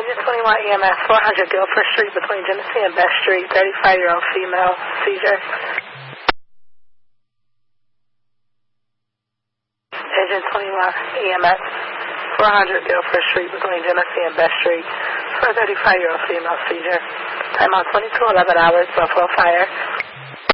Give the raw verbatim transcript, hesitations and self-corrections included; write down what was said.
Engine twenty-one E M S, four hundred Guilford Street between Genesee and Best Street, thirty-five-year-old female, seizure. Engine twenty-one E M S, four hundred Guilford Street between Genesee and Best Street, for a thirty-five-year-old female, seizure. Time on twenty-two eleven hours, Buffalo Fire.